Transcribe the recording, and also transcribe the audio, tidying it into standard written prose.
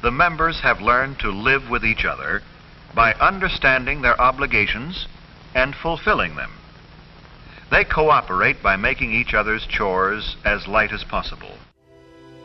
the members have learned to live with each other by understanding their obligations and fulfilling them. They cooperate by making each other's chores as light as possible.